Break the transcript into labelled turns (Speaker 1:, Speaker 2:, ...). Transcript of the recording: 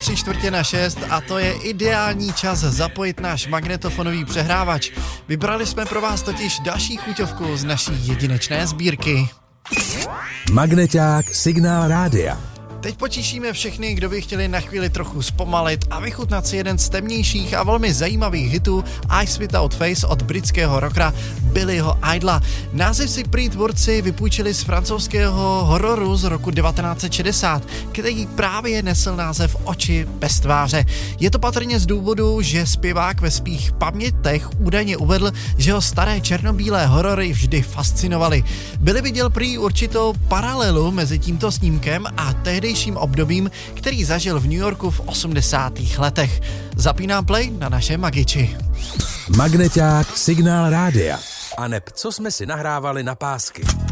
Speaker 1: 5:45 a to je ideální čas zapojit náš magnetofonový přehrávač. Vybrali jsme pro vás totiž další chuťovku z naší jedinečné sbírky.
Speaker 2: Magneťák Signál Rádia.
Speaker 1: Teď potěšíme všechny, kdo by chtěli na chvíli trochu zpomalit a vychutnat si jeden z temnějších a velmi zajímavých hitů Eyes Without Face od britského rockera Billyho Idla. Název si prý tvůrci vypůjčili z francouzského hororu z roku 1960, který právě nesl název Oči bez tváře. Je to patrně z důvodu, že zpěvák ve svých pamětech údajně uvedl, že ho staré černobílé horory vždy fascinovaly. Billy viděl prý určitou paralelu mezi tímto snímkem a tehdejším obdobím, který zažil v New Yorku v 80. letech. Zapínám play na naše Magiči.
Speaker 2: Magneťák Signál Rádia. A neb co jsme si nahrávali na pásky.